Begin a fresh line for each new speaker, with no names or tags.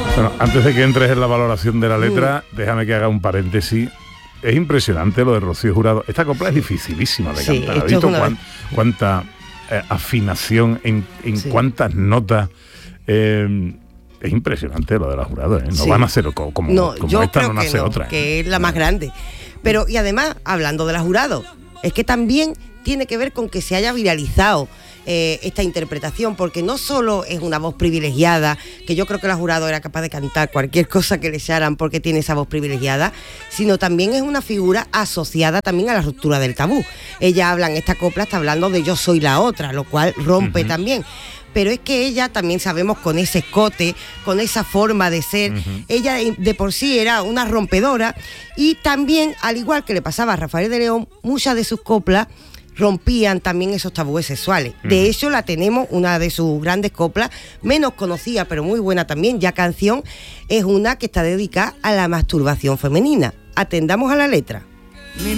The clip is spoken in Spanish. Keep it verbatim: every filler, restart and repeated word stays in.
Bueno, antes de que entres en la valoración de la letra, mm. déjame que haga un paréntesis. Es impresionante lo de Rocío Jurado. Esta copla es dificilísima de
sí,
cantar. ¿Has visto cuán,
vez...
cuánta eh, afinación, en, en sí. cuántas notas? Eh, es impresionante lo de la Jurado, ¿eh? No sí. van a ser como, como,
no,
como
yo
esta,
creo
no nace
que no,
otra. ¿eh?
Que es la más grande. Pero, y además, hablando de la Jurado, es que también tiene que ver con que se haya viralizado eh, esta interpretación, porque no solo es una voz privilegiada, que yo creo que la Jurado era capaz de cantar cualquier cosa que le echaran porque tiene esa voz privilegiada, sino también es una figura asociada también a la ruptura del tabú. Ella habla en esta copla, está hablando de yo soy la otra, lo cual rompe uh-huh. también. Pero es que ella también sabemos con ese escote, con esa forma de ser, uh-huh. ella de por sí era una rompedora y también, al igual que le pasaba a Rafael de León, muchas de sus coplas rompían también esos tabúes sexuales. Uh-huh. De hecho, la tenemos, una de sus grandes coplas, menos conocida, pero muy buena también, ya canción, es una que está dedicada a la masturbación femenina. Atendamos a la letra.